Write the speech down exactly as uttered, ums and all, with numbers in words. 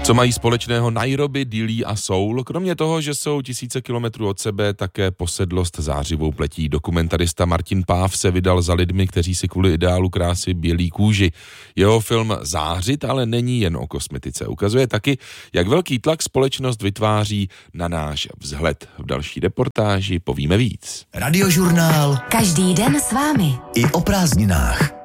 Co mají společného Nairobi, Dili a Soul? Kromě toho, že jsou tisíce kilometrů od sebe, také posedlost zářivou pletí. Dokumentarista Martin Páv se vydal za lidmi, kteří si kvůli ideálu krásy bělí kůži. Jeho film Zářit ale není jen o kosmetice. Ukazuje taky, jak velký tlak společnost vytváří na náš vzhled. V další reportáži povíme víc. Radiožurnál. Každý den s vámi. I o prázdninách.